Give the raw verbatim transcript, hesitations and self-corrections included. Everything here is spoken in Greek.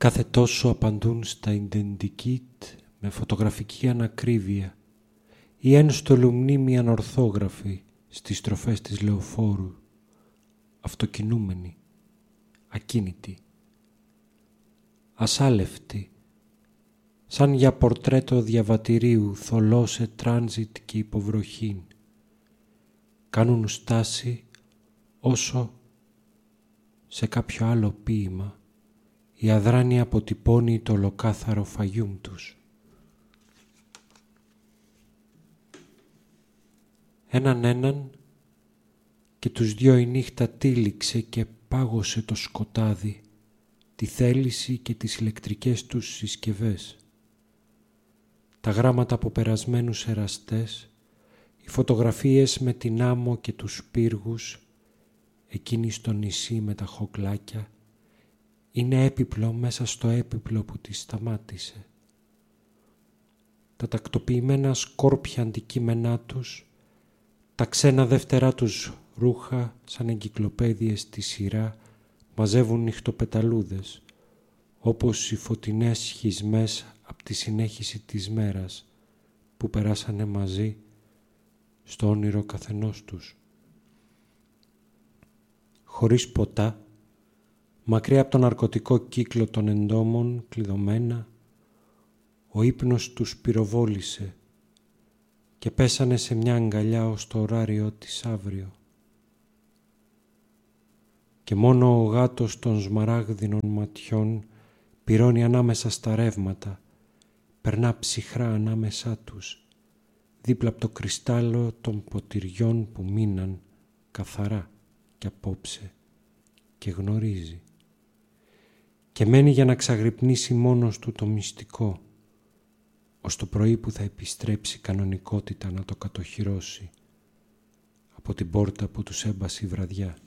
Κάθε τόσο απαντούν στα identikit με φωτογραφική ανακρίβεια ή ένστολου μνήμη ανορθόγραφη στις στροφές της λεωφόρου, αυτοκινούμενοι, ακίνητοι, ασάλευτοι, σαν για πορτρέτο διαβατηρίου θολό σε τράνζιτ και υποβροχήν. Κάνουν στάση όσο σε κάποιο άλλο ποίημα η αδράνεια αποτυπώνει το ολοκάθαρο φαγιούμ τους. Έναν έναν και τους δυο η νύχτα τύλιξε και πάγωσε το σκοτάδι, τη θέληση και τις ηλεκτρικές τους συσκευές. Τα γράμματα από περασμένους εραστές, οι φωτογραφίες με την άμμο και τους πύργους, εκείνη στο νησί με τα χοκλάκια, είναι έπιπλο μέσα στο έπιπλο που τη σταμάτησε. Τα τακτοποιημένα σκόρπια αντικείμενά τους, τα ξένα δεύτερά τους ρούχα σαν εγκυκλοπαίδειες στη σειρά μαζεύουν νυχτοπεταλούδες, όπως οι φωτεινές σχισμές από τη συνέχιση της μέρας που περάσανε μαζί στο όνειρο καθενός τους. Χωρίς ποτά, μακριά από τον ναρκωτικό κύκλο των εντόμων κλειδωμένα, ο ύπνος τους πυροβόλησε και πέσανε σε μια αγκαλιά ως το ωράριο της αύριο. Και μόνο ο γάτος των σμαράγδινων ματιών πυρώνει ανάμεσα στα ρεύματα, περνά ψυχρά ανάμεσά τους, δίπλα από το κρυστάλλο των ποτηριών που μείναν καθαρά και απόψε και γνωρίζει. Και μένει για να ξαγρυπνήσει μόνος του το μυστικό, ως το πρωί που θα επιστρέψει κανονικότητα να το κατοχυρώσει από την πόρτα που τους έμπασε η βραδιά.